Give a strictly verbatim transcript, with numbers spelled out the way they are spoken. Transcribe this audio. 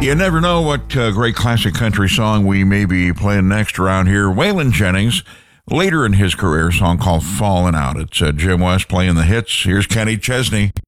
You never know what uh, great classic country song we may be playing next around here. Waylon Jennings, later in his career, a song called Falling Out. It's uh, Jim West playing the hits. Here's Kenny Chesney.